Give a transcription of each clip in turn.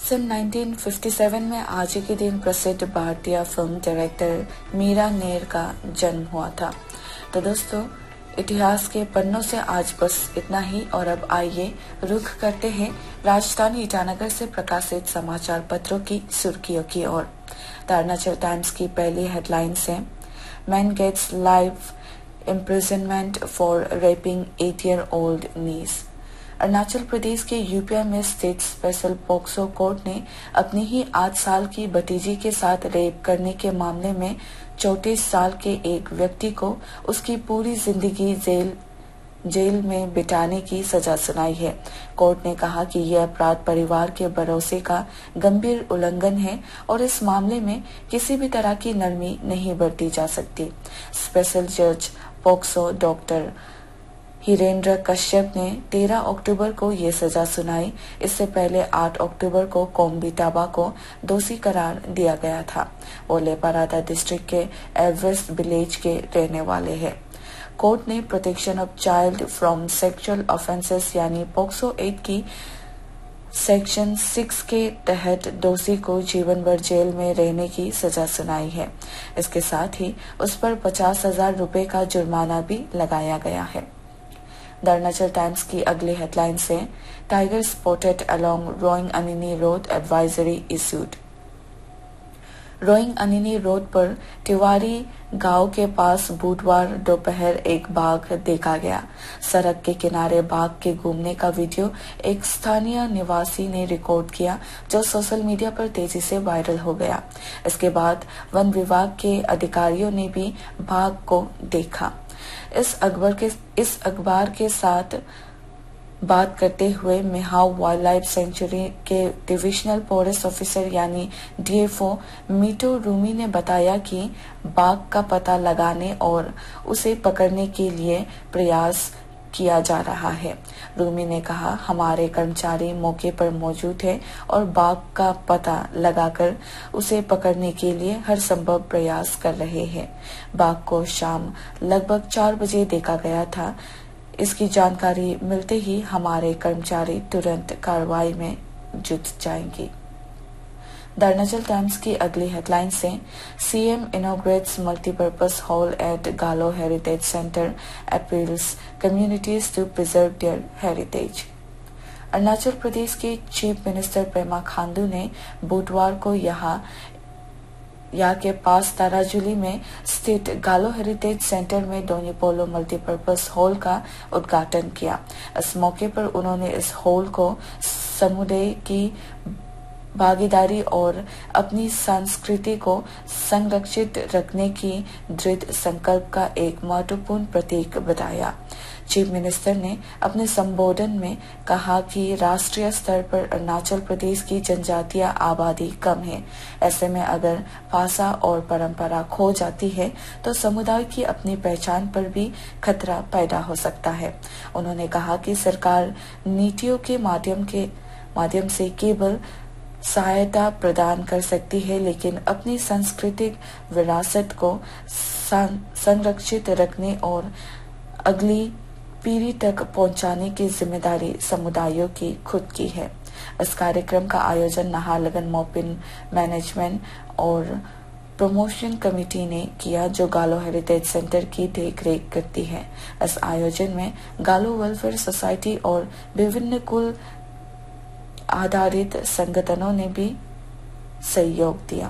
सन 1957 में आज ही के दिन प्रसिद्ध भारतीय फिल्म डायरेक्टर मीरा नेर का जन्म हुआ था। तो दोस्तों, इतिहास के पन्नों से आज बस इतना ही। और अब आइए रुख करते हैं राजधानी ईटानगर से प्रकाशित समाचार पत्रों की सुर्खियों की ओर। द अरुणाचल टाइम्स की पहली हेडलाइंस है, man gets life imprisonment for rapping 8-year-old niece। Arunachal Pradesh के यूपिया में स्थित स्पेशल पॉक्सो कोर्ट ने अपनी ही 8 साल की भतीजी के साथ रेप करने के मामले में 34 साल के एक व्यक्ति को उसकी पूरी जिंदगी जेल में बिताने की सजा सुनाई है। कोर्ट ने कहा कि यह अपराध परिवार के भरोसे का गंभीर उल्लंघन है और इस मामले में किसी भी तरह की नरमी नहीं बरती जा सकती। स्पेशल जज पॉक्सो डॉक्टर हिरेंद्र कश्यप ने 13 अक्टूबर को ये सजा सुनाई। इससे पहले 8 अक्टूबर को कोम्बी ताबा को दोषी करार दिया गया था। वो लेपारादा डिस्ट्रिक्ट के एवरेस्ट विलेज के रहने वाले हैं। कोर्ट ने protection of child from sexual offences यानी पॉक्सो एक्ट की सेक्शन 6 के तहत दोषी को जीवन भर जेल में रहने की सजा सुनाई है। इसके साथ ही उस पर 50,000 रुपए का जुर्माना भी लगाया गया है। द अरुणाचल टाइम्स की अगली हेडलाइन से, tiger spotted along rowing Anini road, advisory issued. Rowing Anini road पर तिवारी गांव के पास बुधवार दोपहर एक बाघ देखा गया। सड़क के किनारे बाघ के घूमने का वीडियो एक स्थानीय निवासी ने रिकॉर्ड किया, जो सोशल मीडिया पर तेजी से वायरल हो गया। इसके बाद वन विभाग के अधिकारियों ने भी बाघ को देखा। इस अखबार के साथ बात करते हुए मिहाव वाइल्ड लाइफ सेंचुरी के डिविजनल फॉरेस्ट ऑफिसर यानी डीएफओ मीटो रूमी ने बताया कि बाघ का पता लगाने और उसे पकड़ने के लिए प्रयास किया जा रहा है। रूमी ने कहा, हमारे कर्मचारी मौके पर मौजूद है और बाघ का पता लगाकर उसे पकड़ने के लिए हर संभव प्रयास कर रहे हैं। बाघ को शाम लगभग 4 बजे देखा गया था। इसकी जानकारी मिलते ही हमारे कर्मचारी तुरंत कार्रवाई में जुट जाएंगे। द अरुणाचल टाइम्स की अगली हेडलाइन से, CM inaugurates multipurpose hall eight गालो heritage centre, appeals communities to preserve there heritage. Arunachal Pradesh के चीफ मिनिस्टर पेमा खांडू ने बुधवार को यहाँ के पास ताराजुली में स्थित गालो हेरिटेज सेंटर में डोनीपोलो मल्टीपर्पज हॉल का उद्घाटन किया। इस मौके पर उन्होंने इस हॉल को समुदाय की भागीदारी और अपनी संस्कृति को संरक्षित रखने की दृढ़ संकल्प का एक महत्वपूर्ण प्रतीक बताया। चीफ मिनिस्टर ने अपने संबोधन में कहा कि राष्ट्रीय स्तर पर अरुणाचल प्रदेश की जनजातीय आबादी कम है। ऐसे में अगर भाषा और परंपरा खो जाती है तो समुदाय की अपनी पहचान पर भी खतरा पैदा हो सकता है। उन्होंने कहा कि सरकार नीतियों के माध्यम से केवल सहायता प्रदान कर सकती है, लेकिन अपनी सांस्कृतिक विरासत को संरक्षित रखने और अगली पीढ़ी तक पहुंचाने की जिम्मेदारी समुदायों की खुद की है। इस कार्यक्रम का आयोजन नाहरलगुन मोपिन मैनेजमेंट और प्रमोशन कमेटी ने किया, जो गालो हेरिटेज सेंटर की देखरेख करती है। इस आयोजन में गालो वेलफेयर सोसाइटी और विभिन्न कुल आधारित संगठनों ने भी सहयोग दिया।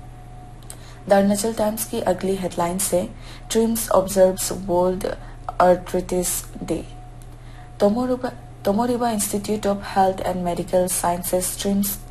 द अरुणाचल टाइम्स की अगली हेडलाइन से, TRIMS observes world arthritis day. तोमोरिबा institute of health and medical sciences TRIMS